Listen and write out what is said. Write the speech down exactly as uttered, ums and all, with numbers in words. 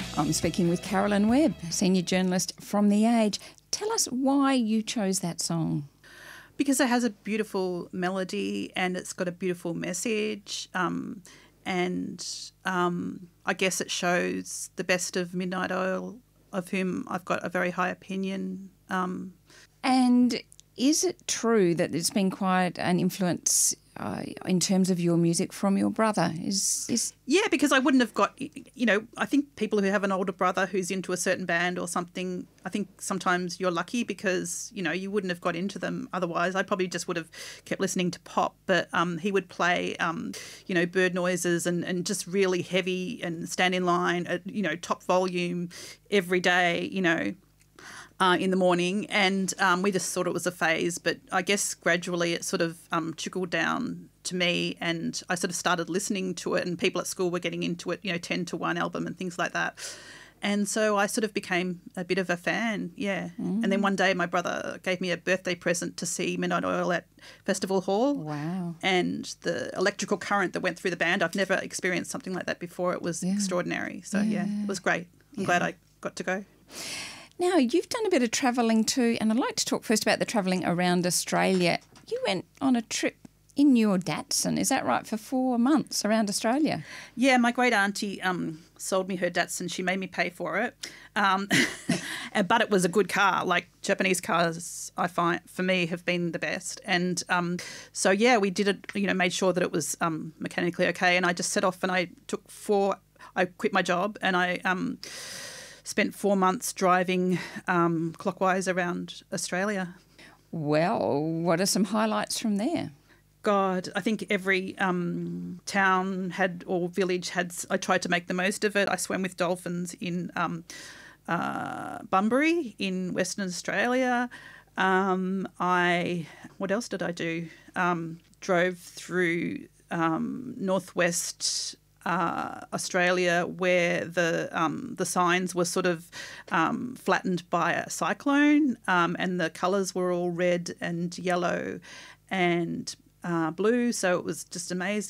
I'm speaking with Carolyn Webb, senior journalist from The Age. Tell us why you chose that song. Because it has a beautiful melody and it's got a beautiful message, um, and um, I guess it shows the best of Midnight Oil, of whom I've got a very high opinion. Um, and is it true that there's been quite an influence uh, in terms of your music from your brother? Is is Yeah, because I wouldn't have got, you know, I think people who have an older brother who's into a certain band or something, I think sometimes you're lucky because, you know, you wouldn't have got into them otherwise. I probably just would have kept listening to pop, but um, he would play, um, you know, bird noises and, and just really heavy and stand in line at, you know, top volume every day, you know. Uh, in the morning, and um, we just thought it was a phase, but I guess gradually it sort of um, trickled down to me, and I sort of started listening to it, and people at school were getting into it, you know, ten to one album and things like that. And so I sort of became a bit of a fan, yeah. Mm. And then one day my brother gave me a birthday present to see Midnight Oil at Festival Hall. Wow. And the electrical current that went through the band, I've never experienced something like that before. It was yeah. extraordinary. So, yeah. yeah, it was great. I'm yeah. glad I got to go. Now, you've done a bit of travelling too, and I'd like to talk first about the travelling around Australia. You went on a trip in your Datsun, is that right, for four months around Australia? Yeah, my great auntie um, sold me her Datsun. She made me pay for it. Um, but it was a good car. Like Japanese cars, I find, for me, have been the best. And um, so, yeah, we did it, you know, made sure that it was um, mechanically okay. And I just set off and I took four, I quit my job and I... Um, spent four months driving um, clockwise around Australia. Well, what are some highlights from there? God, I think every um, town had or village had, I tried to make the most of it. I swam with dolphins in um, uh, Bunbury in Western Australia. Um, I, what else did I do? Um, drove through um, northwest Uh, Australia, where the um, the signs were sort of um, flattened by a cyclone, um, and the colours were all red and yellow and uh, blue, so it was just amazing.